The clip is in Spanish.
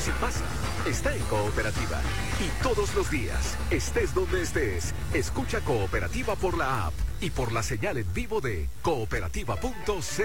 si pasa, está en Cooperativa. Y todos los días, estés donde estés, escucha Cooperativa por la app y por la señal en vivo de cooperativa.co.